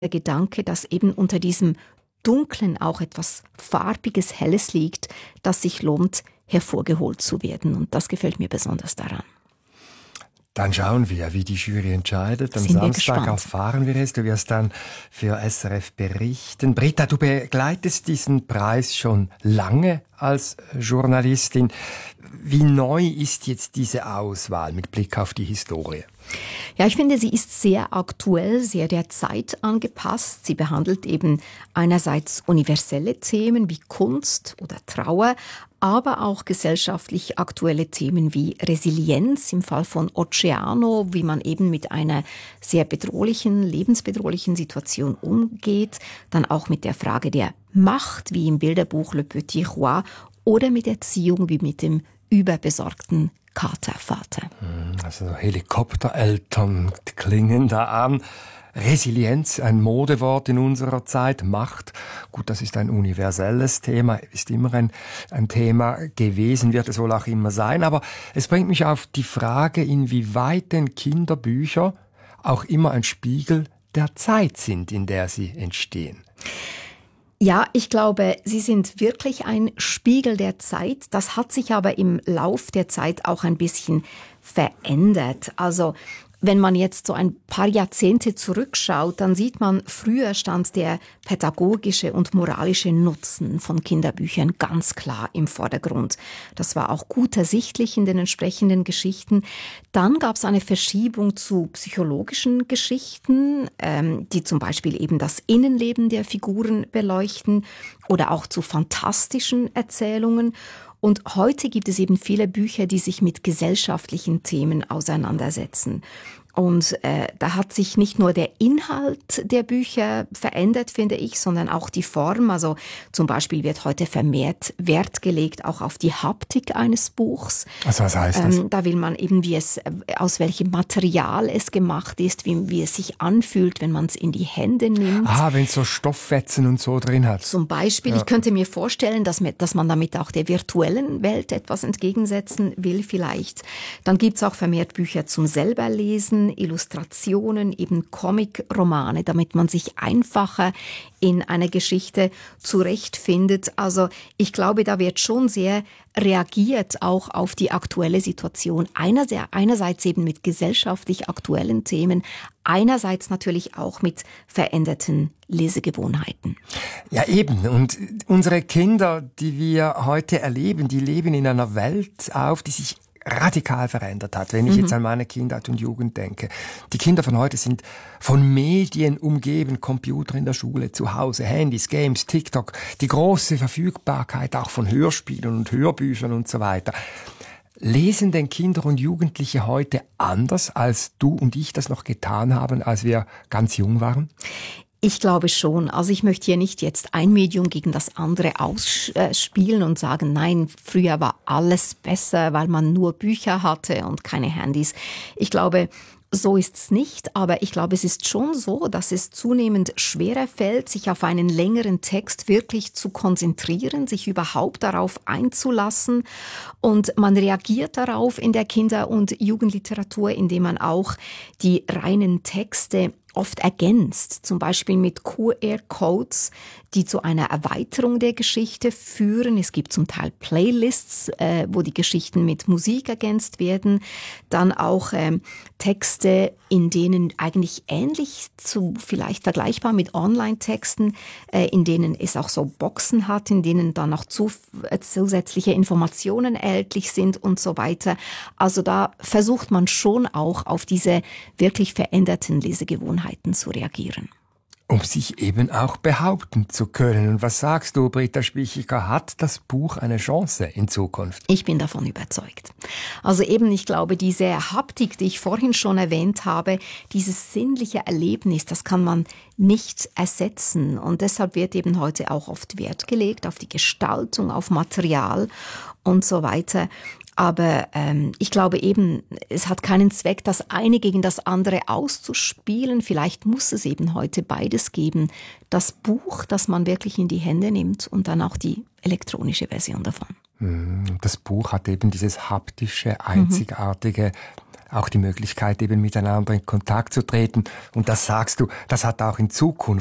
der Gedanke, dass eben unter diesem Dunklen auch etwas Farbiges, Helles liegt, das sich lohnt, hervorgeholt zu werden. Und das gefällt mir besonders daran. Dann schauen wir, wie die Jury entscheidet. Am Sind wir Samstag gespannt. erfahren wir es. Du wirst dann für SRF berichten. Britta, du begleitest diesen Preis schon lange als Journalistin. Wie neu ist jetzt diese Auswahl mit Blick auf die Historie? Ja, ich finde, sie ist sehr aktuell, sehr der Zeit angepasst. Sie behandelt eben einerseits universelle Themen wie Kunst oder Trauer, aber auch gesellschaftlich aktuelle Themen wie Resilienz im Fall von Oceano, wie man eben mit einer sehr bedrohlichen, lebensbedrohlichen Situation umgeht. Dann auch mit der Frage der Macht, wie im Bilderbuch Le Petit Roi, oder mit Erziehung, wie mit dem überbesorgten Katervater. Also Helikoptereltern klingen da an. Resilienz, ein Modewort in unserer Zeit. Macht, gut, das ist ein universelles Thema, ist immer ein Thema gewesen, wird es wohl auch immer sein. Aber es bringt mich auf die Frage, inwieweit denn Kinderbücher auch immer ein Spiegel der Zeit sind, in der sie entstehen. Ja, ich glaube, sie sind wirklich ein Spiegel der Zeit. Das hat sich aber im Lauf der Zeit auch ein bisschen verändert. Also wenn man jetzt so ein paar Jahrzehnte zurückschaut, dann sieht man, früher stand der pädagogische und moralische Nutzen von Kinderbüchern ganz klar im Vordergrund. Das war auch gut ersichtlich in den entsprechenden Geschichten. Dann gab es eine Verschiebung zu psychologischen Geschichten, die zum Beispiel eben das Innenleben der Figuren beleuchten, oder auch zu fantastischen Erzählungen. Und heute gibt es eben viele Bücher, die sich mit gesellschaftlichen Themen auseinandersetzen. Und da hat sich nicht nur der Inhalt der Bücher verändert, finde ich, sondern auch die Form. Also zum Beispiel wird heute vermehrt Wert gelegt auch auf die Haptik eines Buchs. Also was heißt das? Da will man eben, aus welchem Material es gemacht ist, wie es sich anfühlt, wenn man es in die Hände nimmt. Wenn es so Stofffetzen und so drin hat. Zum Beispiel, ich könnte mir vorstellen, dass man damit auch der virtuellen Welt etwas entgegensetzen will vielleicht. Dann gibt's auch vermehrt Bücher zum Selberlesen, Illustrationen, eben Comic-Romane, damit man sich einfacher in einer Geschichte zurechtfindet. Also ich glaube, da wird schon sehr reagiert auch auf die aktuelle Situation. Einerseits eben mit gesellschaftlich aktuellen Themen, einerseits natürlich auch mit veränderten Lesegewohnheiten. Ja, eben. Und unsere Kinder, die wir heute erleben, die leben in einer Welt auf, die sich radikal verändert hat, wenn ich jetzt an meine Kindheit und Jugend denke. Die Kinder von heute sind von Medien umgeben, Computer in der Schule, zu Hause, Handys, Games, TikTok, die große Verfügbarkeit auch von Hörspielen und Hörbüchern und so weiter. Lesen denn Kinder und Jugendliche heute anders, als du und ich das noch getan haben, als wir ganz jung waren? Ich glaube schon. Also ich möchte hier nicht jetzt ein Medium gegen das andere ausspielen und sagen, nein, früher war alles besser, weil man nur Bücher hatte und keine Handys. Ich glaube, so ist's nicht, aber ich glaube, es ist schon so, dass es zunehmend schwerer fällt, sich auf einen längeren Text wirklich zu konzentrieren, sich überhaupt darauf einzulassen. Und man reagiert darauf in der Kinder- und Jugendliteratur, indem man auch die reinen Texte oft ergänzt, zum Beispiel mit QR-Codes, die zu einer Erweiterung der Geschichte führen. Es gibt zum Teil Playlists, wo die Geschichten mit Musik ergänzt werden. Dann auch Texte, in denen eigentlich ähnlich zu, vielleicht vergleichbar mit Online-Texten, in denen es auch so Boxen hat, in denen dann noch zusätzliche Informationen erhältlich sind und so weiter. Also da versucht man schon auch auf diese wirklich veränderten Lesegewohnheiten zu reagieren. Um sich eben auch behaupten zu können. Und was sagst du, Britta Spichiger, hat das Buch eine Chance in Zukunft? Ich bin davon überzeugt. Also eben, ich glaube, diese Haptik, die ich vorhin schon erwähnt habe, dieses sinnliche Erlebnis, das kann man nicht ersetzen. Und deshalb wird eben heute auch oft Wert gelegt auf die Gestaltung, auf Material und so weiter. Aber ich glaube eben, es hat keinen Zweck, das eine gegen das andere auszuspielen. Vielleicht muss es eben heute beides geben. Das Buch, das man wirklich in die Hände nimmt, und dann auch die elektronische Version davon. Das Buch hat eben dieses haptische, einzigartige auch die Möglichkeit, eben miteinander in Kontakt zu treten. Und das sagst du, das hat auch in Zukunft